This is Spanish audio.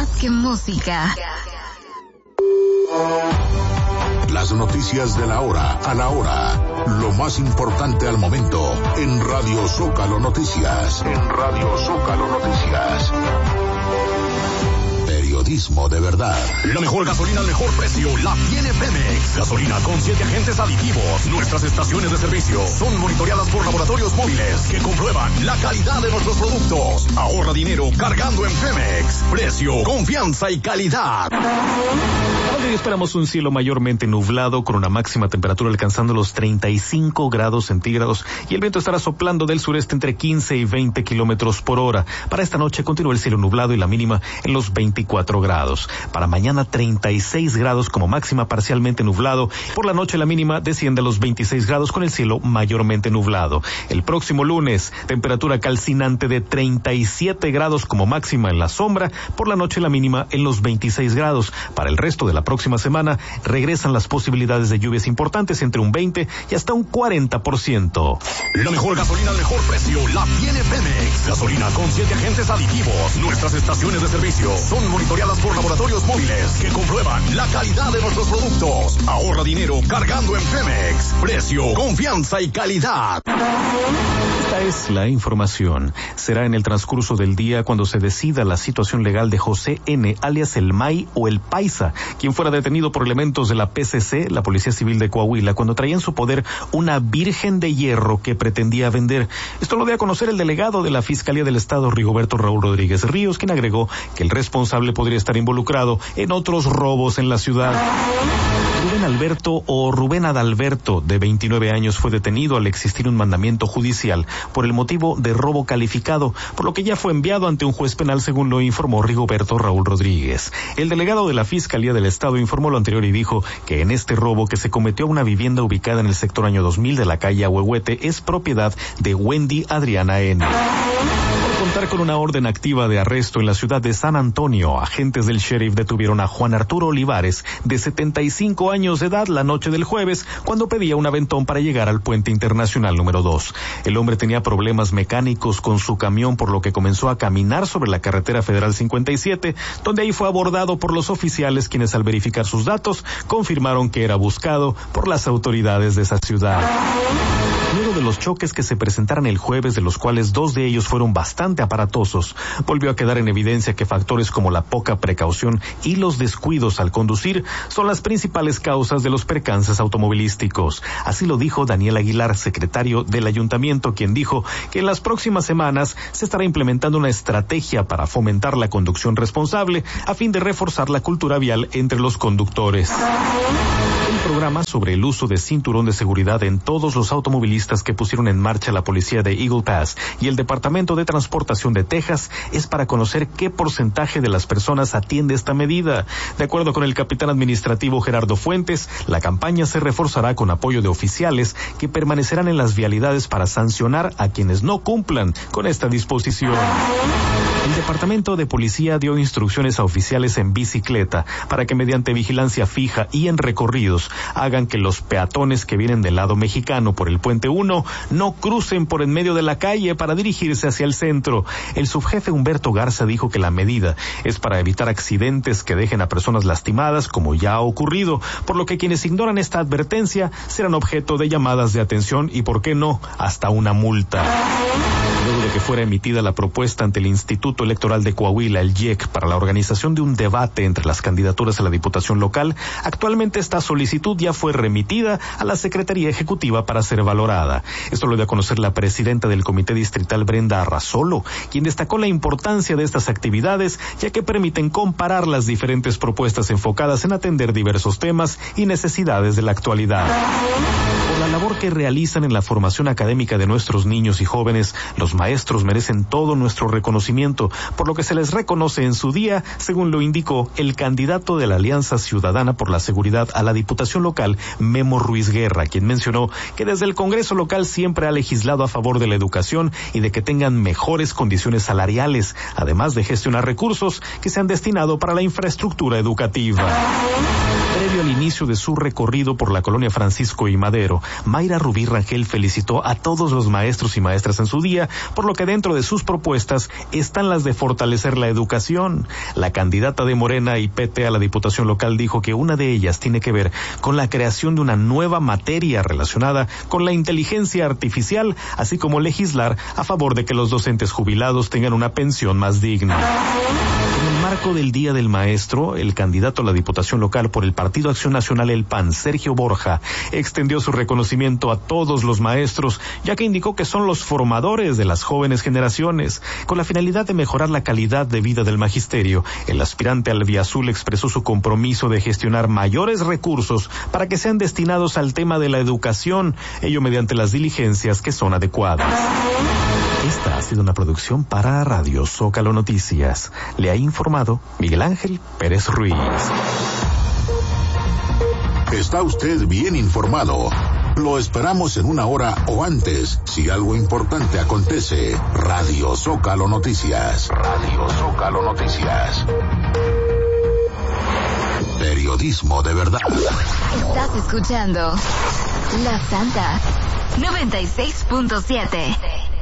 más que música. Las noticias de la hora, a la hora. Lo más importante al momento en Radio Zócalo Noticias. En Radio Zócalo Noticias. Periodismo de verdad. La mejor gasolina al mejor precio la tiene Pemex. Gasolina con 7 agentes aditivos. Nuestras estaciones de servicio son monitoreadas por laboratorios móviles que comprueban la calidad de nuestros productos. Ahorra dinero cargando en Pemex. Precio, confianza y calidad. Hoy esperamos un cielo mayormente nublado con una máxima temperatura alcanzando los 35 grados centígrados y el viento estará soplando del sureste entre 15 y 20 kilómetros por hora. Para esta noche continúa el cielo nublado y la mínima en los 24 grados. Para mañana 36 grados como máxima parcialmente nublado. Por la noche la mínima desciende a los 26 grados con el cielo mayormente nublado. El próximo lunes, temperatura calcinante de 37 grados como máxima en la sombra. Por la noche la mínima en los 26 grados. Para el resto de la próxima semana regresan las posibilidades de lluvias importantes entre un 20 y hasta un 40%. La mejor gasolina al mejor precio la tiene Pemex. Gasolina con 7 agentes aditivos. Nuestras estaciones de servicio son monitoreadas por laboratorios móviles que comprueban la calidad de nuestros productos. Ahorra dinero cargando en Pemex. Precio, confianza y calidad. Esta es la información. Será en el transcurso del día cuando se decida la situación legal de José N., alias el May o el Paisa, quien fuera detenido por elementos de la PCC, la Policía Civil de Coahuila, cuando traía en su poder una virgen de hierro que pretendía vender. Esto lo dio a conocer el delegado de la Fiscalía del Estado, Rigoberto Raúl Rodríguez Ríos, quien agregó que el responsable podría estar involucrado en otros robos en la ciudad. Rubén Adalberto, de 29 años, fue detenido al existir un mandamiento judicial por el motivo de robo calificado, por lo que ya fue enviado ante un juez penal, según lo informó Rigoberto Raúl Rodríguez. El delegado de la Fiscalía del Estado informó lo anterior y dijo que en este robo que se cometió a una vivienda ubicada en el sector Año 2000 de la calle Ahuehuete es propiedad de Wendy Adriana N. Contar con una orden activa de arresto en la ciudad de San Antonio, agentes del sheriff detuvieron a Juan Arturo Olivares, de 75 años de edad, la noche del jueves, cuando pedía un aventón para llegar al puente internacional número 2. El hombre tenía problemas mecánicos con su camión, por lo que comenzó a caminar sobre la carretera federal 57, donde ahí fue abordado por los oficiales, quienes al verificar sus datos confirmaron que era buscado por las autoridades de esa ciudad. Luego de los choques que se presentaron el jueves, de los cuales 2 de ellos fueron bastante aparatosos, volvió a quedar en evidencia que factores como la poca precaución y los descuidos al conducir son las principales causas de los percances automovilísticos. Así lo dijo Daniel Aguilar, secretario del ayuntamiento, quien dijo que en las próximas semanas se estará implementando una estrategia para fomentar la conducción responsable a fin de reforzar la cultura vial entre los conductores. El programa sobre el uso de cinturón de seguridad en todos los automovilistas que pusieron en marcha la policía de Eagle Pass y el Departamento de Transportación de Texas es para conocer qué porcentaje de las personas atiende esta medida. De acuerdo con el capitán administrativo Gerardo Fuentes, la campaña se reforzará con apoyo de oficiales que permanecerán en las vialidades para sancionar a quienes no cumplan con esta disposición. El Departamento de Policía dio instrucciones a oficiales en bicicleta para que mediante vigilancia fija y en recorridos hagan que los peatones que vienen del lado mexicano por el Puente 1 no crucen por en medio de la calle para dirigirse hacia el centro. El subjefe Humberto Garza dijo que la medida es para evitar accidentes que dejen a personas lastimadas, como ya ha ocurrido, por lo que quienes ignoran esta advertencia serán objeto de llamadas de atención y, por qué no, hasta una multa. Luego de que fuera emitida la propuesta ante el Instituto Electoral de Coahuila, el IEC, para la organización de un debate entre las candidaturas a la Diputación local, actualmente esta solicitud ya fue remitida a la Secretaría Ejecutiva para ser valorada. Esto lo dio a conocer la presidenta del Comité Distrital, Brenda Arrazolo, quien destacó la importancia de estas actividades, ya que permiten comparar las diferentes propuestas enfocadas en atender diversos temas y necesidades de la actualidad. Por la labor que realizan en la formación académica de nuestros niños y jóvenes, los maestros merecen todo nuestro reconocimiento, por lo que se les reconoce en su día, según lo indicó el candidato de la Alianza Ciudadana por la Seguridad a la Diputación local, Memo Ruiz Guerra, quien mencionó que desde el Congreso local siempre ha legislado a favor de la educación y de que tengan mejores condiciones salariales, además de gestionar recursos que se han destinado para la infraestructura educativa. Previo al inicio de su recorrido por la colonia Francisco y Madero, Mayra Rubí Rangel felicitó a todos los maestros y maestras en su día, por lo que dentro de sus propuestas están las de fortalecer la educación. La candidata de Morena y PT a la Diputación Local dijo que una de ellas tiene que ver con la creación de una nueva materia relacionada con la inteligencia artificial, así como legislar a favor de que los docentes jubilados tengan una pensión más digna. En el marco del Día del Maestro, el candidato a la Diputación Local por el Partido Acción Nacional El PAN, Sergio Borja, extendió su reconocimiento a todos los maestros, ya que indicó que son los formadores de las jóvenes generaciones. Con la finalidad de mejorar la calidad de vida del magisterio, el aspirante albiazul expresó su compromiso de gestionar mayores recursos para que sean destinados al tema de la educación, ello mediante las diligencias que son adecuadas. Esta ha sido una producción para Radio Zócalo Noticias. Le ha informado Miguel Ángel Pérez Ruiz. Está usted bien informado. Lo esperamos en una hora o antes, si algo importante acontece. Radio Zócalo Noticias. Radio Zócalo Noticias. Periodismo de verdad. Estás escuchando La Santa 96.7.